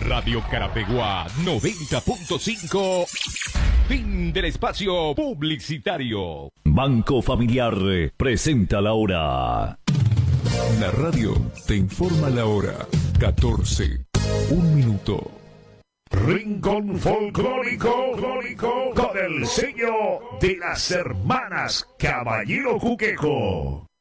Radio Carapeguá 90.5. Fin del espacio publicitario. Banco Familiar presenta la hora. La radio te informa la hora. 14, 1 minuto. Rincón folclórico con el sello de las hermanas Caballero Juquejo.